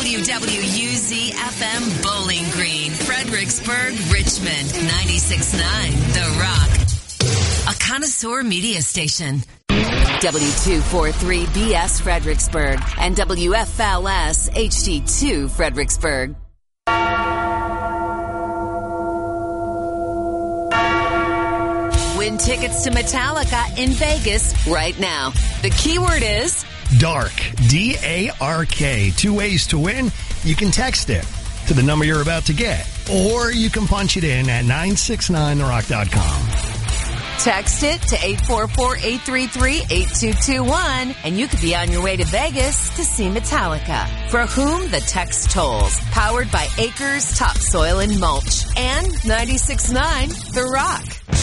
WWUZ-FM Bowling Green, Fredericksburg, Richmond, 96.9 The Rock. A connoisseur media station. W243BS Fredericksburg and WFLS HD2 Fredericksburg. Win tickets to Metallica in Vegas right now. The keyword is DARK, D-A-R-K. 2 ways to win. You can text it to the number you're about to get, or you can punch it in at 969therock.com. Text it to 844-833-8221, and you could be on your way to Vegas to see Metallica. For whom the text tolls. Powered by Acres Topsoil and Mulch and 96.9 The Rock.